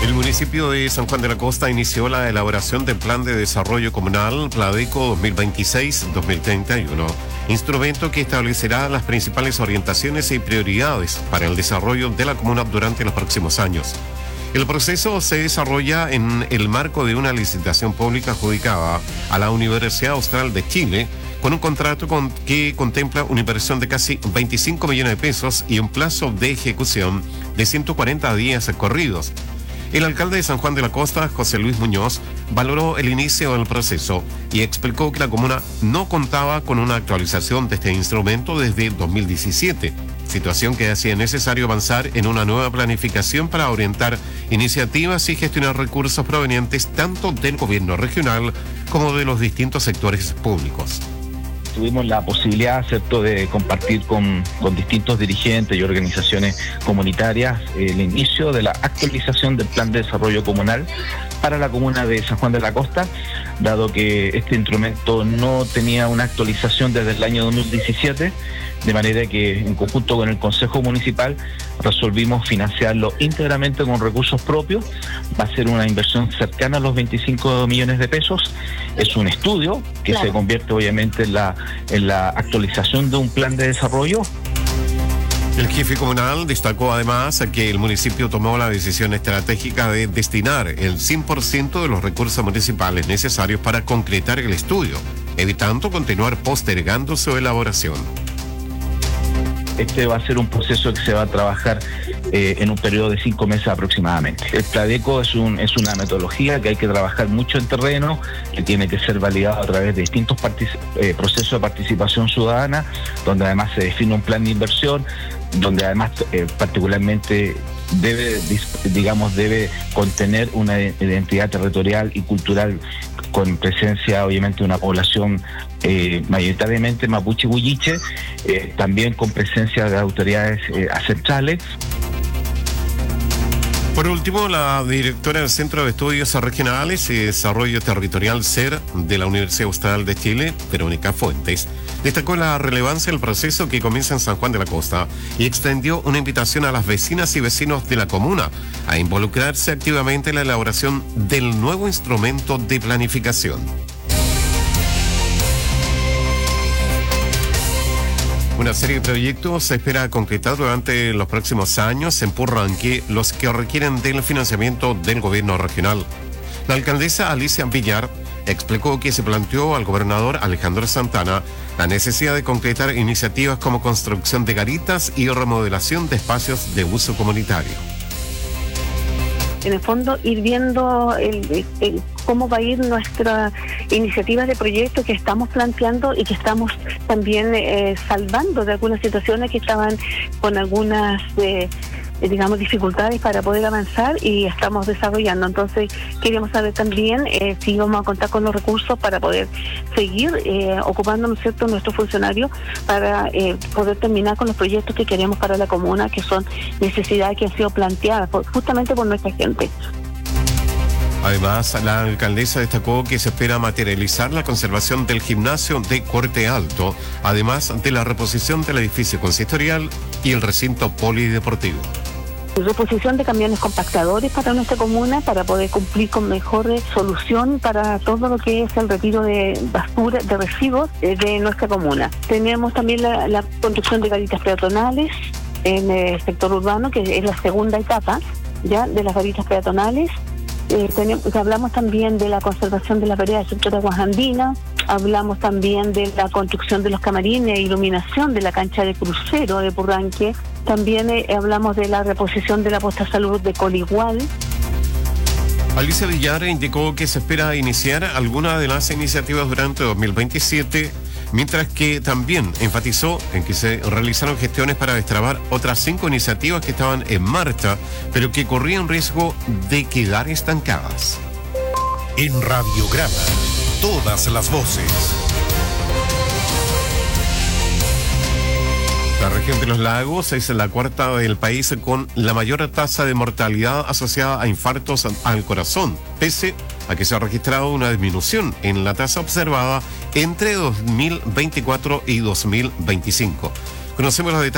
El municipio de San Juan de la Costa inició la elaboración del Plan de Desarrollo Comunal Pladeco 2026-2031, instrumento que establecerá las principales orientaciones y prioridades para el desarrollo de la comuna durante los próximos años. El proceso se desarrolla en el marco de una licitación pública adjudicada a la Universidad Austral de Chile, con un contrato que contempla una inversión de casi 25 millones de pesos y un plazo de ejecución de 140 días corridos. El alcalde de San Juan de la Costa, José Luis Muñoz, valoró el inicio del proceso y explicó que la comuna no contaba con una actualización de este instrumento desde 2017, situación que hacía necesario avanzar en una nueva planificación para orientar iniciativas y gestionar recursos provenientes tanto del gobierno regional como de los distintos sectores públicos. Tuvimos la posibilidad, ¿cierto?, de compartir con distintos dirigentes y organizaciones comunitarias el inicio de la actualización del Plan de Desarrollo Comunal para la comuna de San Juan de la Costa, dado que este instrumento no tenía una actualización desde el año 2017, de manera que en conjunto con el Consejo Municipal resolvimos financiarlo íntegramente con recursos propios. Va a ser una inversión cercana a los 25 millones de pesos. Es un estudio que se convierte obviamente en la actualización de un plan de desarrollo. El jefe comunal destacó además que el municipio tomó la decisión estratégica de destinar el 100% de los recursos municipales necesarios para concretar el estudio, evitando continuar postergando su elaboración. Este va a ser un proceso que se va a trabajar en un periodo de 5 meses aproximadamente. El Pladeco es una metodología que hay que trabajar mucho en terreno, que tiene que ser validado a través de distintos procesos de participación ciudadana, donde además se define un plan de inversión, donde además particularmente debe contener una identidad territorial y cultural con presencia obviamente de una población mayoritariamente mapuche huilliche, también con presencia de autoridades ancestrales. Por último, la directora del Centro de Estudios Regionales y Desarrollo Territorial CER de la Universidad Austral de Chile, Verónica Fuentes, destacó la relevancia del proceso que comienza en San Juan de la Costa y extendió una invitación a las vecinas y vecinos de la comuna a involucrarse activamente en la elaboración del nuevo instrumento de planificación. Una serie de proyectos se espera concretar durante los próximos años en Purranque, los que requieren del financiamiento del gobierno regional. La alcaldesa Alicia Villar explicó que se planteó al gobernador Alejandro Santana la necesidad de concretar iniciativas como construcción de garitas y remodelación de espacios de uso comunitario. En el fondo, ir viendo cómo va a ir nuestra iniciativa de proyecto que estamos planteando y que estamos también salvando de algunas situaciones que estaban con algunas dificultades para poder avanzar y estamos desarrollando. Entonces, queríamos saber también si vamos a contar con los recursos para poder seguir ocupando, ¿no es cierto?, nuestros funcionarios para poder terminar con los proyectos que queremos para la comuna, que son necesidades que han sido planteadas justamente por nuestra gente. Además, la alcaldesa destacó que se espera materializar la conservación del gimnasio de Corte Alto, además de la reposición del edificio consistorial y el recinto polideportivo. Reposición de camiones compactadores para nuestra comuna para poder cumplir con mejor solución para todo lo que es el retiro de basura, de residuos de nuestra comuna. Tenemos también la construcción de garitas peatonales en el sector urbano, que es la segunda etapa ya de las garitas peatonales. Hablamos también de la conservación de la vereda del sector Aguas Andinas, hablamos también de la construcción de los camarines e iluminación de la cancha de crucero de Purranque, también hablamos de la reposición de la posta de salud de Coligual. Alicia Villar indicó que se espera iniciar algunas de las iniciativas durante 2027, mientras que también enfatizó en que se realizaron gestiones para destrabar otras 5 iniciativas que estaban en marcha, pero que corrían riesgo de quedar estancadas. En Radiograma, todas las voces. La región de los lagos es la cuarta del país con la mayor tasa de mortalidad asociada a infartos al corazón, pese a que se ha registrado una disminución en la tasa observada entre 2024 y 2025. Conocemos los detalles